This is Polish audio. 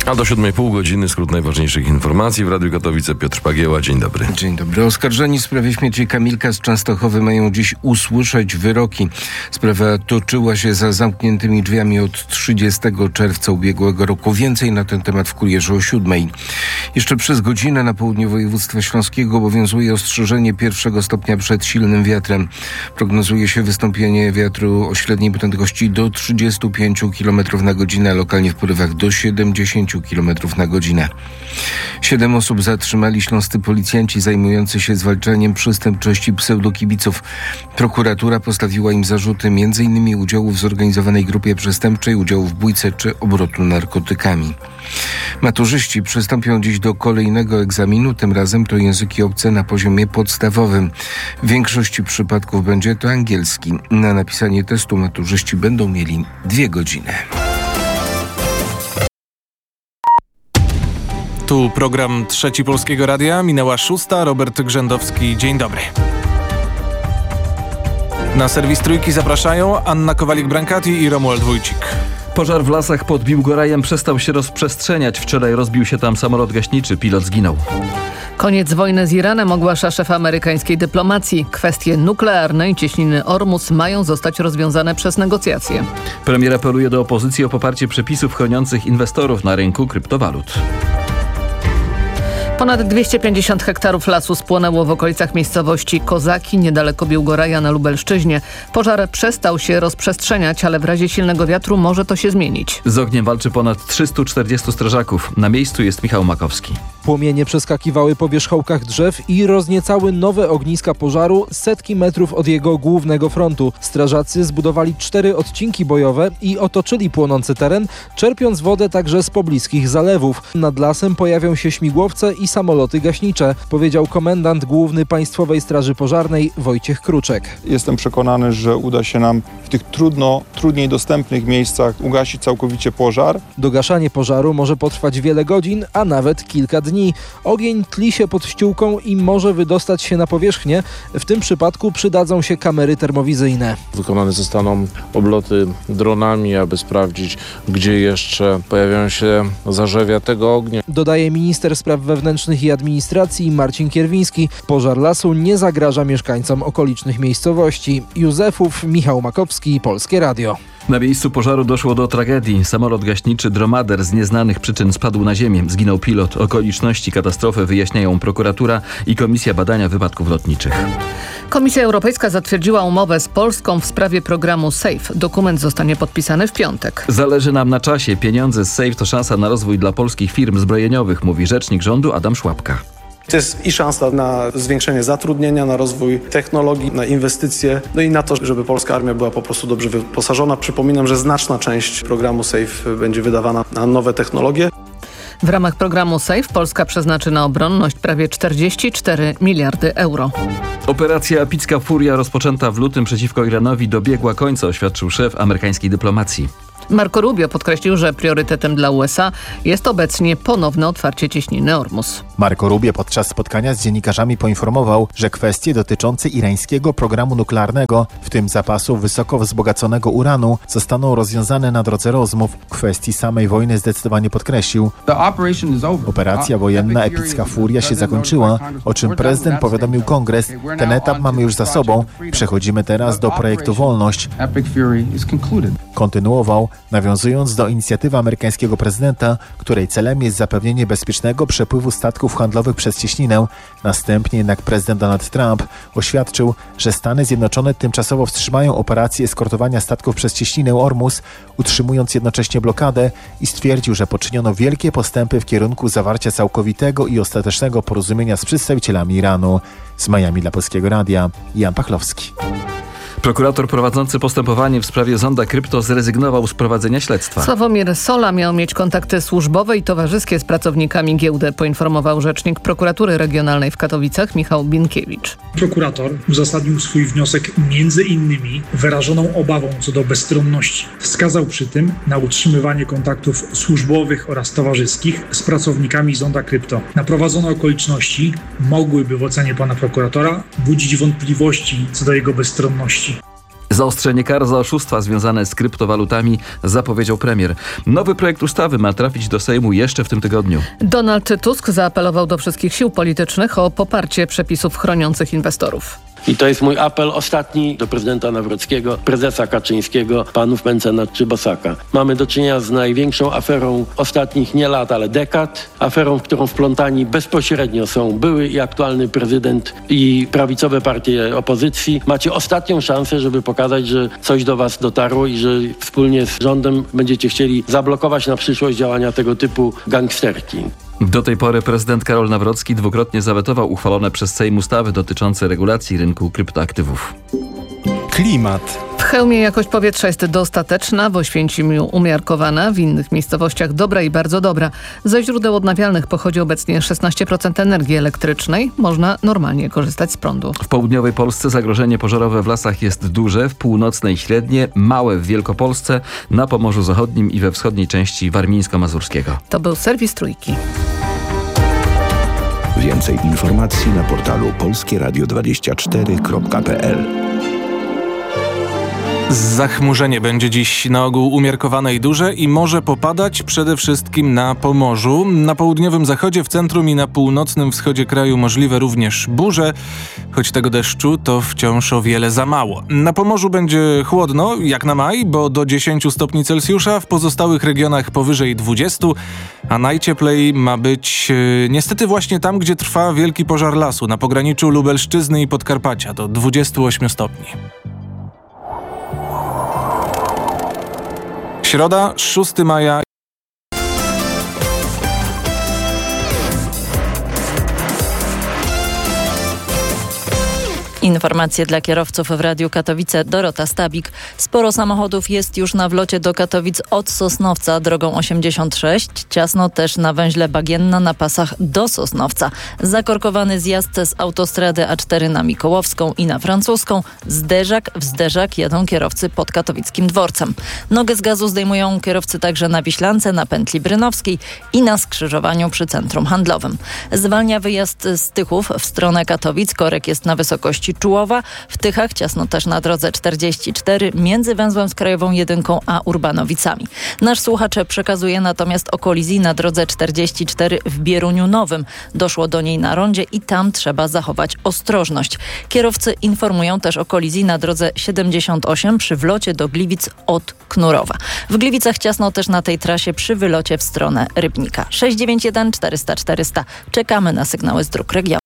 A do 7,5 godziny skrót najważniejszych informacji w Radiu Katowice. Piotr Pagieła, dzień dobry. Dzień dobry. Oskarżeni w sprawie śmierci Kamilka z Częstochowy mają dziś usłyszeć wyroki. Sprawa toczyła się za zamkniętymi drzwiami od 30 czerwca ubiegłego roku. Więcej na ten temat w Kurierze o 7:00. Jeszcze przez godzinę na południu województwa śląskiego obowiązuje ostrzeżenie pierwszego stopnia przed silnym wiatrem. Prognozuje się wystąpienie wiatru o średniej prędkości do 35 km na godzinę, lokalnie w porywach do 70 km na godzinę. 7 osób zatrzymali śląscy policjanci zajmujący się zwalczaniem przestępczości pseudokibiców. Prokuratura postawiła im zarzuty m.in. udziału w zorganizowanej grupie przestępczej, udziału w bójce czy obrotu narkotykami. Maturzyści przystąpią dziś do kolejnego egzaminu, tym razem to języki obce na poziomie podstawowym. W większości przypadków będzie to angielski. Na napisanie testu maturzyści będą mieli 2 godziny. Tu program Trzeci Polskiego Radia. Minęła 6:00. Robert Grzędowski. Dzień dobry. Na serwis Trójki zapraszają Anna Kowalik-Brankati i Romuald Wójcik. Pożar w lasach pod Biłgorajem przestał się rozprzestrzeniać. Wczoraj rozbił się tam samolot gaśniczy. Pilot zginął. Koniec wojny z Iranem ogłasza szef amerykańskiej dyplomacji. Kwestie nuklearne i cieśniny Ormus mają zostać rozwiązane przez negocjacje. Premier apeluje do opozycji o poparcie przepisów chroniących inwestorów na rynku kryptowalut. Ponad 250 hektarów lasu spłonęło w okolicach miejscowości Kozaki, niedaleko Biłgoraja na Lubelszczyźnie. Pożar przestał się rozprzestrzeniać, ale w razie silnego wiatru może to się zmienić. Z ogniem walczy ponad 340 strażaków. Na miejscu jest Michał Makowski. Płomienie przeskakiwały po wierzchołkach drzew i rozniecały nowe ogniska pożaru setki metrów od jego głównego frontu. Strażacy zbudowali 4 odcinki bojowe i otoczyli płonący teren, czerpiąc wodę także z pobliskich zalewów. Nad lasem pojawią się śmigłowce i samoloty gaśnicze, powiedział komendant główny Państwowej Straży Pożarnej Wojciech Kruczek. Jestem przekonany, że uda się nam w tych trudniej dostępnych miejscach ugasić całkowicie pożar. Dogaszanie pożaru może potrwać wiele godzin, a nawet kilka dni. Ogień tli się pod ściółką i może wydostać się na powierzchnię. W tym przypadku przydadzą się kamery termowizyjne. Wykonane zostaną obloty dronami, aby sprawdzić, gdzie jeszcze pojawiają się zarzewia tego ognia. Dodaje minister spraw wewnętrznych i administracji Marcin Kierwiński. Pożar lasu nie zagraża mieszkańcom okolicznych miejscowości. Józefów, Michał Makowski, Polskie Radio. Na miejscu pożaru doszło do tragedii. Samolot gaśniczy Dromader z nieznanych przyczyn spadł na ziemię. Zginął pilot. Okoliczności katastrofy wyjaśniają prokuratura i Komisja Badania Wypadków Lotniczych. Komisja Europejska zatwierdziła umowę z Polską w sprawie programu SAFE. Dokument zostanie podpisany w piątek. Zależy nam na czasie. Pieniądze z SAFE to szansa na rozwój dla polskich firm zbrojeniowych, mówi rzecznik rządu Adam Szłapka. To jest i szansa na zwiększenie zatrudnienia, na rozwój technologii, na inwestycje, no i na to, żeby polska armia była po prostu dobrze wyposażona. Przypominam, że znaczna część programu SAFE będzie wydawana na nowe technologie. W ramach programu SAFE Polska przeznaczy na obronność prawie 44 miliardy euro. Operacja Epicka Furia rozpoczęta w lutym przeciwko Iranowi dobiegła końca, oświadczył szef amerykańskiej dyplomacji. Marco Rubio podkreślił, że priorytetem dla USA jest obecnie ponowne otwarcie cieśniny Ormus. Marco Rubio podczas spotkania z dziennikarzami poinformował, że kwestie dotyczące irańskiego programu nuklearnego, w tym zapasu wysoko wzbogaconego uranu, zostaną rozwiązane na drodze rozmów. W kwestii samej wojny zdecydowanie podkreślił: operacja wojenna Epicka Furia się zakończyła, o czym prezydent powiadomił Kongres. Ten etap mamy już za sobą. Przechodzimy teraz do projektu Wolność. Kontynuował, nawiązując do inicjatywy amerykańskiego prezydenta, której celem jest zapewnienie bezpiecznego przepływu statków handlowych przez cieśninę. Następnie jednak prezydent Donald Trump oświadczył, że Stany Zjednoczone tymczasowo wstrzymają operację eskortowania statków przez cieśninę Ormus, utrzymując jednocześnie blokadę, i stwierdził, że poczyniono wielkie postępy w kierunku zawarcia całkowitego i ostatecznego porozumienia z przedstawicielami Iranu. Z Miami dla Polskiego Radia, Jan Pachlowski. Prokurator prowadzący postępowanie w sprawie Zonda Krypto zrezygnował z prowadzenia śledztwa. Sławomir Sola miał mieć kontakty służbowe i towarzyskie z pracownikami giełdy, poinformował rzecznik prokuratury regionalnej w Katowicach Michał Binkiewicz. Prokurator uzasadnił swój wniosek między innymi wyrażoną obawą co do bezstronności. Wskazał przy tym na utrzymywanie kontaktów służbowych oraz towarzyskich z pracownikami Zonda Krypto. Naprowadzone okoliczności mogłyby w ocenie pana prokuratora budzić wątpliwości co do jego bezstronności. Zaostrzenie kar za oszustwa związane z kryptowalutami zapowiedział premier. Nowy projekt ustawy ma trafić do Sejmu jeszcze w tym tygodniu. Donald Tusk zaapelował do wszystkich sił politycznych o poparcie przepisów chroniących inwestorów. I to jest mój apel ostatni do prezydenta Nawrockiego, prezesa Kaczyńskiego, panów Mencena czy Bosaka. Mamy do czynienia z największą aferą ostatnich nie lat, ale dekad. Aferą, w którą wplątani bezpośrednio są były i aktualny prezydent i prawicowe partie opozycji. Macie ostatnią szansę, żeby pokazać, że coś do was dotarło i że wspólnie z rządem będziecie chcieli zablokować na przyszłość działania tego typu gangsterki. Do tej pory prezydent Karol Nawrocki dwukrotnie zawetował uchwalone przez Sejm ustawy dotyczące regulacji rynku kryptoaktywów. Klimat. W Chełmie jakość powietrza jest dostateczna, w Oświęcimiu umiarkowana, w innych miejscowościach dobra i bardzo dobra. Ze źródeł odnawialnych pochodzi obecnie 16% energii elektrycznej. Można normalnie korzystać z prądu. W południowej Polsce zagrożenie pożarowe w lasach jest duże, w północnej średnie, małe w Wielkopolsce, na Pomorzu Zachodnim i we wschodniej części Warmińsko-Mazurskiego. To był serwis Trójki. Więcej informacji na portalu polskieradio24.pl. Zachmurzenie będzie dziś na ogół umiarkowane i duże i może popadać przede wszystkim na Pomorzu. Na południowym zachodzie, w centrum i na północnym wschodzie kraju możliwe również burze, choć tego deszczu to wciąż o wiele za mało. Na Pomorzu będzie chłodno, jak na maj, bo do 10 stopni Celsjusza, w pozostałych regionach powyżej 20, a najcieplej ma być niestety właśnie tam, gdzie trwa wielki pożar lasu, na pograniczu Lubelszczyzny i Podkarpacia, do 28 stopni. Środa, 6 maja. Informacje dla kierowców w Radiu Katowice. Dorota Stabik. Sporo samochodów jest już na wlocie do Katowic od Sosnowca drogą 86. Ciasno też na węźle Bagienna na pasach do Sosnowca. Zakorkowany zjazd z autostrady A4 na Mikołowską i na Francuską. Zderzak w zderzak jadą kierowcy pod katowickim dworcem. Nogę z gazu zdejmują kierowcy także na Wiślance, na pętli Brynowskiej i na skrzyżowaniu przy centrum handlowym. Zwalnia wyjazd z Tychów w stronę Katowic. Korek jest na wysokości Czułowa. W Tychach ciasno też na drodze 44 między węzłem z Krajową 1 a Urbanowicami. Nasz słuchacz przekazuje natomiast o kolizji na drodze 44 w Bieruniu Nowym. Doszło do niej na rondzie i tam trzeba zachować ostrożność. Kierowcy informują też o kolizji na drodze 78 przy wlocie do Gliwic od Knurowa. W Gliwicach ciasno też na tej trasie przy wylocie w stronę Rybnika. 691 400 400. Czekamy na sygnały z dróg regionu.